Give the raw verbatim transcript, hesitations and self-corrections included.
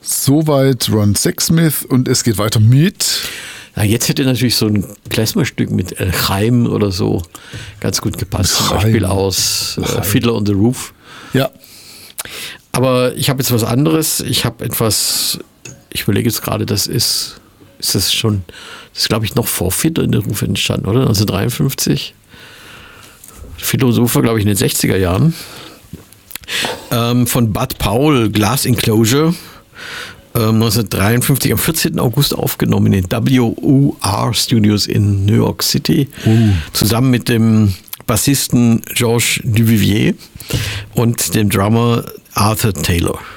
Soweit Ron Sexsmith und es geht weiter mit... Na, jetzt hätte natürlich so ein Klezmer-Stück mit El Chaim oder so ganz gut gepasst. Zum Beispiel aus äh, Fiddler on the Roof. Ja. Aber ich habe jetzt was anderes. Ich habe etwas, ich überlege jetzt gerade, das ist, ist das schon, das ist glaube ich noch vor Fiddler on the Roof entstanden, oder? neunzehnhundertdreiundfünfzig. Fiddler on the Roof war glaube ich in den sechziger Jahren. Ähm, von Bud Powell, Glass Enclosure. neunzehnhundertdreiundfünfzig am vierzehnten August aufgenommen in den W O R Studios in New York City, uh. zusammen mit dem Bassisten Georges Duvivier und dem Drummer Arthur Taylor.